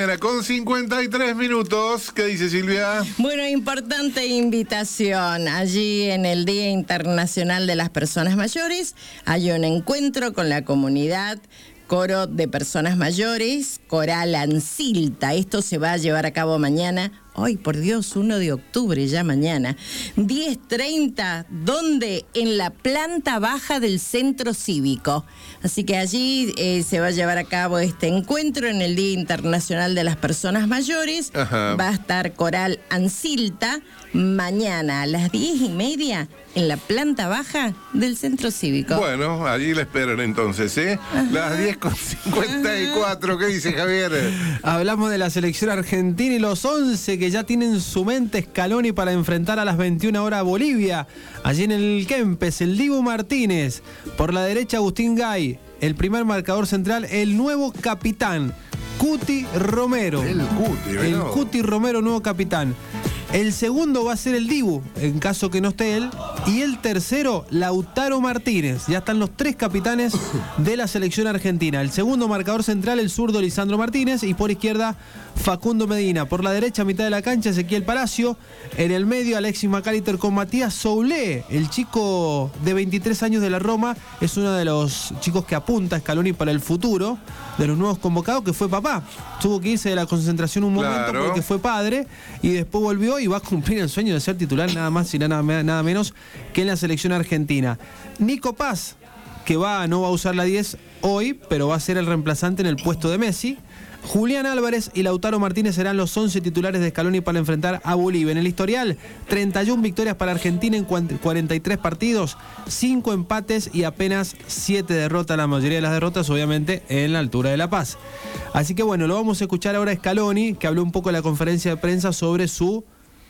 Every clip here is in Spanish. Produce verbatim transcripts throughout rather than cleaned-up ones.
Con cincuenta y tres minutos, ¿qué dice Silvia? Bueno, importante invitación. Allí en el Día Internacional de las Personas Mayores hay un encuentro con la comunidad, coro de personas mayores, Coral Ancilta. Esto se va a llevar a cabo mañana. Ay, por Dios, uno de octubre, ya mañana. diez treinta, ¿dónde? En la planta baja del Centro Cívico. Así que allí eh, se va a llevar a cabo este encuentro en el Día Internacional de las Personas Mayores. Ajá. Va a estar Coral Ancilta mañana a las diez y media en la planta baja del Centro Cívico. Bueno, allí la esperan entonces, ¿eh? Ajá. Las diez con cincuenta y cuatro, ¿qué dice Javier? Hablamos de la selección argentina y los once que ya tienen su mente Scaloni para enfrentar a las veintiuna horas a Bolivia. Allí en el Kempes, el Dibu Martínez. Por la derecha, Agustín Gay. El primer marcador central, el nuevo capitán, Cuti Romero. El Cuti, ¿verdad? El Cuti Romero, nuevo capitán. El segundo va a ser el Dibu, en caso que no esté él. Y el tercero, Lautaro Martínez. Ya están los tres capitanes de la selección argentina. El segundo marcador central, el zurdo Lisandro Martínez. Y por izquierda, Facundo Medina. Por la derecha, mitad de la cancha, Ezequiel Palacio. En el medio, Alexis McAllister con Matías Soulé. El chico de veintitrés años de la Roma. Es uno de los chicos que apunta a Scaloni para el futuro. De los nuevos convocados, que fue papá. Tuvo que irse de la concentración un momento, claro, porque fue padre. Y después volvió y va a cumplir el sueño de ser titular nada más y nada, nada menos que en la selección argentina. Nico Paz, que va, no va a usar la diez hoy, pero va a ser el reemplazante en el puesto de Messi. Julián Álvarez y Lautaro Martínez serán los once titulares de Scaloni para enfrentar a Bolivia. En el historial, treinta y una victorias para Argentina en cuarenta y tres partidos, cinco empates y apenas siete derrotas, la mayoría de las derrotas obviamente en la altura de La Paz. Así que bueno, lo vamos a escuchar ahora a Scaloni, que habló un poco en la conferencia de prensa sobre su,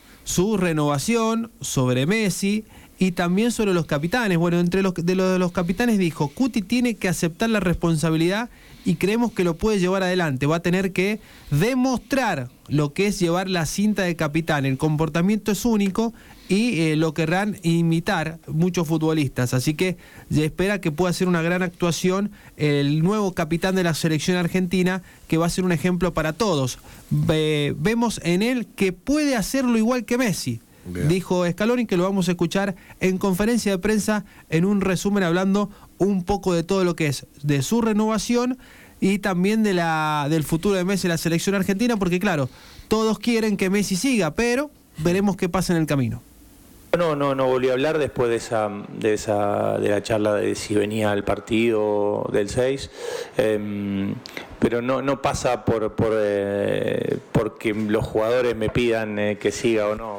su renovación, sobre Messi y también sobre los capitanes. Bueno, entre los de, los de los capitanes dijo, Cuti tiene que aceptar la responsabilidad y creemos que lo puede llevar adelante. Va a tener que demostrar lo que es llevar la cinta de capitán. El comportamiento es único y eh, lo querrán imitar muchos futbolistas. Así que se espera que pueda ser una gran actuación el nuevo capitán de la selección argentina, que va a ser un ejemplo para todos. Ve, vemos en él que puede hacerlo igual que Messi. Bien. Dijo Scaloni, que lo vamos a escuchar en conferencia de prensa en un resumen hablando un poco de todo lo que es de su renovación y también de la del futuro de Messi en la selección argentina, porque claro, todos quieren que Messi siga, pero veremos qué pasa en el camino. No, no, no volví a hablar después de esa, de esa, de la charla de si venía al partido del seis, eh, pero no, no pasa por, por eh, porque los jugadores me pidan eh, que siga o no.